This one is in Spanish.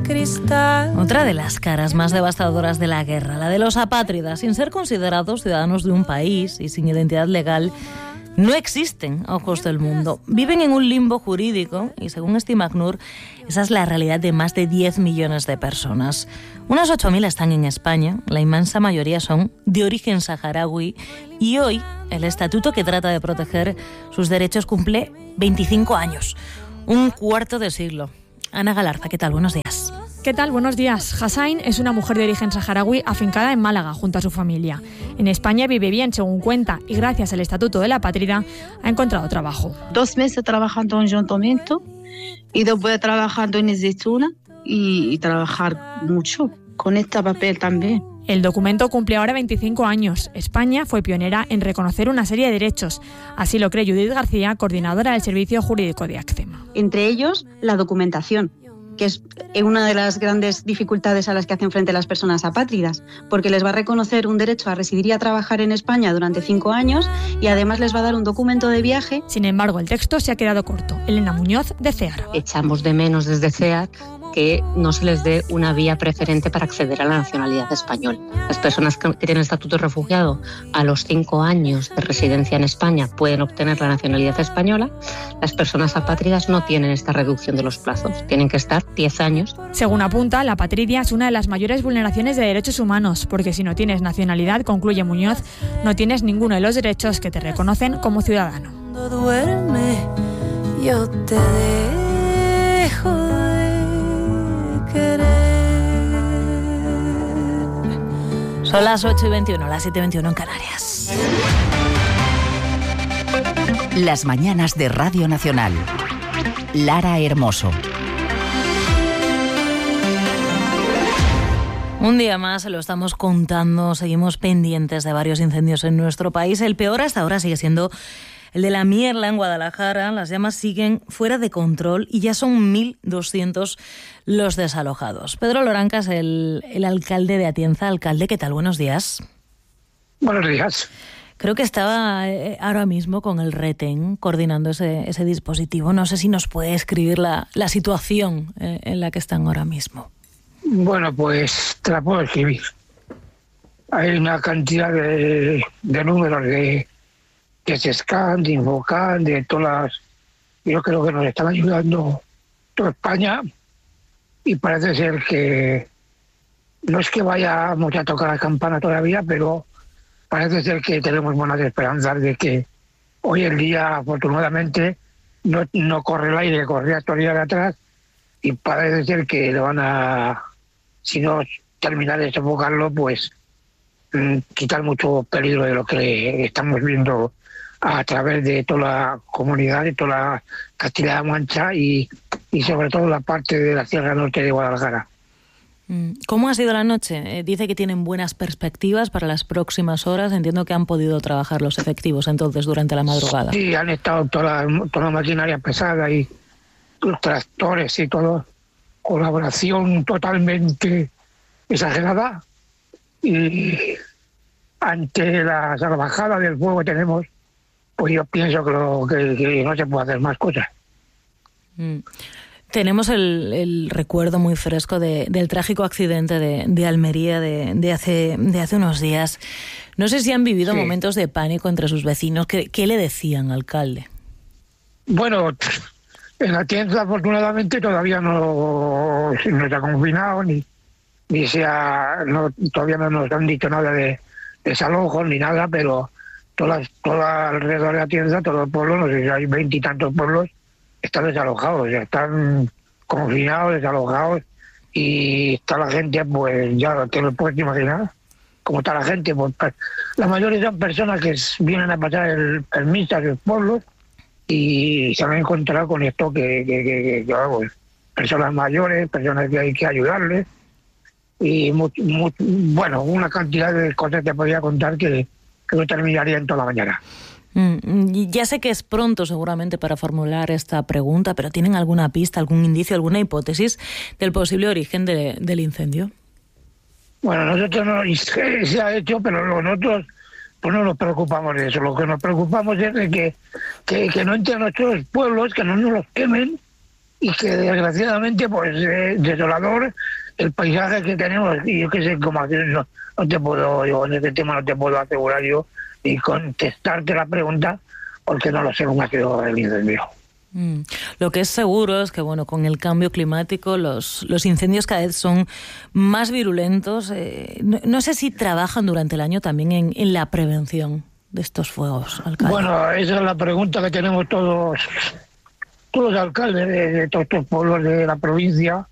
cristal. Otra de las caras más devastadoras de la guerra, la de los apátridas, sin ser considerados ciudadanos de un país y sin identidad legal, no existen a ojos del mundo. Viven en un limbo jurídico y, según estima ACNUR, esa es la realidad de más de 10 millones de personas. Unas 8.000 están en España, la inmensa mayoría son de origen saharaui y hoy el estatuto que trata de proteger sus derechos cumple 25 años, un cuarto de siglo. Ana Galarza, ¿qué tal? Buenos días. ¿Qué tal? Buenos días. Hassain es una mujer de origen saharaui afincada en Málaga junto a su familia. En España vive bien, según cuenta, y gracias al Estatuto de la Apátrida ha encontrado trabajo. 2 meses trabajando en ayuntamiento y después trabajando en Zeytuna y trabajar mucho con este papel también. El documento cumple ahora 25 años. España fue pionera en reconocer una serie de derechos. Así lo cree Judith García, coordinadora del Servicio Jurídico de ACCEMA. Entre ellos, la documentación, que es una de las grandes dificultades a las que hacen frente las personas apátridas, porque les va a reconocer un derecho a residir y a trabajar en España durante 5 años y además les va a dar un documento de viaje. Sin embargo, el texto se ha quedado corto. Elena Muñoz, de CEAR. Echamos de menos desde CEAR que no se les dé una vía preferente para acceder a la nacionalidad española. Las personas que tienen estatuto de refugiado a los 5 años de residencia en España pueden obtener la nacionalidad española. Las personas apátridas no tienen esta reducción de los plazos, tienen que estar 10 años. Según apunta, la apatridia es una de las mayores vulneraciones de derechos humanos, porque si no tienes nacionalidad, concluye Muñoz, no tienes ninguno de los derechos que te reconocen como ciudadano. Cuando duerme, yo te dejo de querer. Son las 8:21, las 7:21 en Canarias. Las mañanas de Radio Nacional. Lara Hermoso. Un día más lo estamos contando, seguimos pendientes de varios incendios en nuestro país. El peor hasta ahora sigue siendo el de la Mierla en Guadalajara. Las llamas siguen fuera de control y ya son 1.200 los desalojados. Pedro Loranca es el alcalde de Atienza. Alcalde, ¿qué tal? Buenos días. Buenos días. Creo que estaba ahora mismo con el Retén coordinando ese dispositivo. No sé si nos puede escribir la situación en la que están ahora mismo. Bueno, pues te la puedo escribir. Hay una cantidad de números de SESCAN, de Infocan, de todas las... Yo creo que nos están ayudando toda España y parece ser que no es que vayamos a tocar la campana todavía, pero parece ser que tenemos buenas esperanzas de que hoy en día, afortunadamente, no corre el aire, corría todavía de atrás y parece ser que le van a, si no terminar de sofocarlo, pues quitar mucho peligro de lo que estamos viendo a través de toda la comunidad, de toda la Castilla-La Mancha y sobre todo la parte de la Sierra Norte de Guadalajara. ¿Cómo ha sido la noche? Dice que tienen buenas perspectivas para las próximas horas. Entiendo que han podido trabajar los efectivos entonces durante la madrugada. Sí, han estado toda la maquinaria pesada y los tractores y todo. Colaboración totalmente exagerada. Y ante la salvajada del fuego que tenemos, pues yo pienso que no se puede hacer más cosas. Tenemos el recuerdo muy fresco del trágico accidente de Almería de hace unos días. No sé si han vivido momentos de pánico entre sus vecinos. ¿Qué le decían, alcalde? Bueno, en Atienza afortunadamente todavía no se ha confinado ni todavía no nos han dicho nada de desalojos ni nada, pero toda alrededor de Atienza, todos los pueblos, no sé si hay 20 y tantos pueblos, están desalojados, ya están confinados, desalojados, y está la gente, pues ya te lo puedes imaginar, cómo está la gente. Pues, la mayoría son personas que vienen a pasar el misa a sus pueblos y se han encontrado con esto que pues, personas mayores, personas que hay que ayudarles, y bueno, una cantidad de cosas que podría contar que no terminaría en toda la mañana. Ya sé que es pronto seguramente para formular esta pregunta, pero ¿tienen alguna pista, algún indicio, alguna hipótesis del posible origen del incendio? Bueno, nosotros no se ha hecho, pero nosotros pues no nos preocupamos de eso. Lo que nos preocupamos es de que no entre a nuestros pueblos, que no nos los quemen y que desgraciadamente pues desolador el paisaje que tenemos. Y yo que sé, como no te puedo, yo en este tema no te puedo asegurar yo y contestarte la pregunta porque no lo sé cómo ha sido el incendio. Lo que es seguro es que, bueno, con el cambio climático los incendios cada vez son más virulentos. No sé si trabajan durante el año también en la prevención de estos fuegos, alcalde. Bueno, esa es la pregunta que tenemos todos los alcaldes de todos estos pueblos de la provincia,